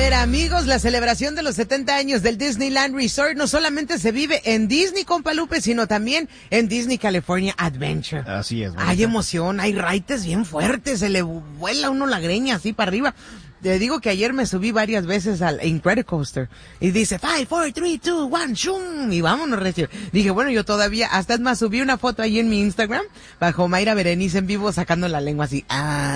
ver, amigos, la celebración de los 70 años del Disneyland Resort no solamente se vive en Disney, compa Lupe, sino también en Disney California Adventure. Así es. Hay emoción, hay raites bien fuertes, se le vuela a uno la greña así para arriba. Te digo que ayer me subí varias veces al Incredicoaster y dice 5, 4, 3, 2, 1, shum, y vámonos recio. Dije, bueno, yo todavía, hasta es más, subí una foto ahí en mi Instagram bajo Mayra Berenice en vivo sacando la lengua así.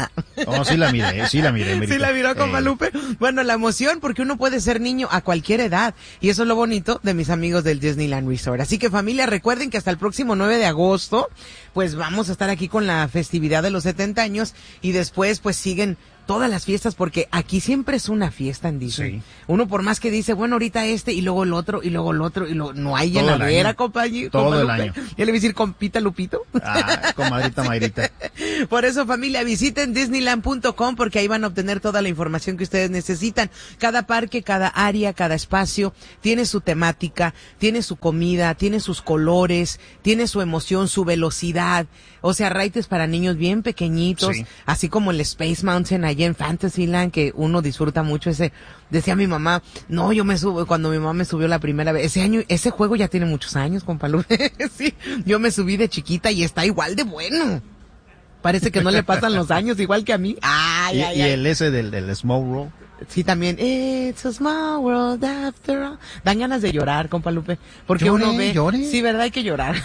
Oh, sí la miré, Merito. Sí la miró, compa Lupe. Bueno, la emoción porque uno puede ser niño a cualquier edad y eso es lo bonito de mis amigos del Disneyland Resort. Así que familia, recuerden que hasta el próximo 9 de agosto, pues vamos a estar aquí con la festividad de los 70 años y después pues siguen todas las fiestas, porque aquí siempre es una fiesta en Disney. Sí. Uno por más que dice, bueno, ahorita y luego el otro, y luego el otro, no hay llenadera, compañero. Todo el año. Ya le voy a decir compita Lupito. Comadrita Mayrita. Por eso, familia, visiten Disneyland.com porque ahí van a obtener toda la información que ustedes necesitan. Cada parque, cada área, cada espacio tiene su temática, tiene su comida, tiene sus colores, tiene su emoción, su velocidad. O sea, raites para niños bien pequeñitos, sí. Así como el Space Mountain allá en Fantasyland, que uno disfruta mucho ese. Decía mi mamá, no, yo me subo, cuando mi mamá me subió la primera vez, ese juego ya tiene muchos años, compa Lupe. Sí, yo me subí de chiquita y está igual de bueno. Parece que no le pasan los años igual que a mí. Y el ese del Small World. Sí, también. It's a small world after all. Dan ganas de llorar, compa Lupe. Porque uno ve. ¿Llore? Sí, verdad, hay que llorar.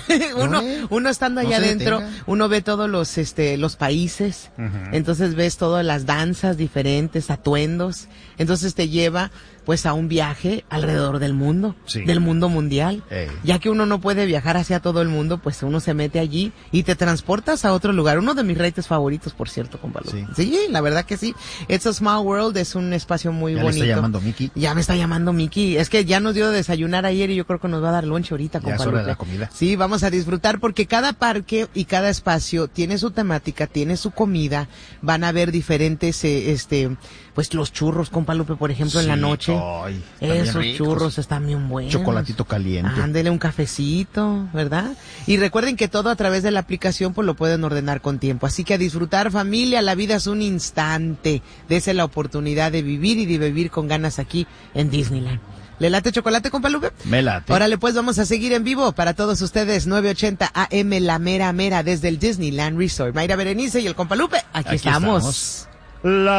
uno estando allá adentro, uno ve todos los países. Uh-huh. Entonces ves todas las danzas diferentes, atuendos. Entonces te lleva pues a un viaje alrededor del mundo, sí. Del mundo mundial. Ya que uno no puede viajar hacia todo el mundo, pues uno se mete allí y te transportas a otro lugar. Uno de mis raites favoritos, por cierto, compa Lupe. Sí, la verdad que sí. It's a Small World es un espacio muy bonito. ¿Ya me está llamando Mickey? Ya me está llamando Mickey. Es que ya nos dio de desayunar ayer y yo creo que nos va a dar lunch ahorita, compa Lupe. Ya es hora de la comida. Sí, vamos a disfrutar porque cada parque y cada espacio tiene su temática, tiene su comida. Van a haber diferentes, pues los churros, compa Lupe, por ejemplo, en la noche. Ay, esos churros están bien buenos. Chocolatito caliente. Ándele un cafecito, ¿verdad? Y recuerden que todo a través de la aplicación pues lo pueden ordenar con tiempo. Así que a disfrutar, familia, la vida es un instante. Dese la oportunidad de vivir y de vivir con ganas aquí en Disneyland. ¿Le late chocolate, compa Lupe? Me late. Órale, pues vamos a seguir en vivo para todos ustedes, 980 AM, la mera mera, desde el Disneyland Resort. Mayra Berenice y el compa Lupe, aquí estamos.